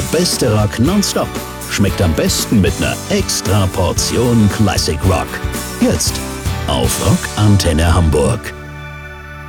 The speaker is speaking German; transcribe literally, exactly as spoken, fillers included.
beste Rock nonstop schmeckt am besten mit einer extra Portion Classic Rock. Jetzt auf Rock Antenne Hamburg.